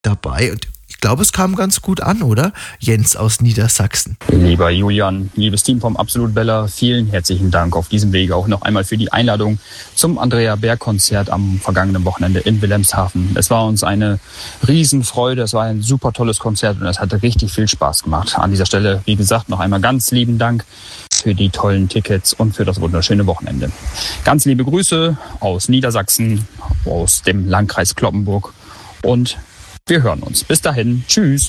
dabei und ich glaube, es kam ganz gut an, oder? Jens aus Niedersachsen. Lieber Julian, liebes Team vom Absolut Bella, vielen herzlichen Dank auf diesem Wege auch noch einmal für die Einladung zum Andrea Berg-Konzert am vergangenen Wochenende in Wilhelmshaven. Es war uns eine Riesenfreude, es war ein super tolles Konzert und es hatte richtig viel Spaß gemacht. An dieser Stelle, wie gesagt, noch einmal ganz lieben Dank für die tollen Tickets und für das wunderschöne Wochenende. Ganz liebe Grüße aus Niedersachsen, aus dem Landkreis Cloppenburg und wir hören uns. Bis dahin. Tschüss.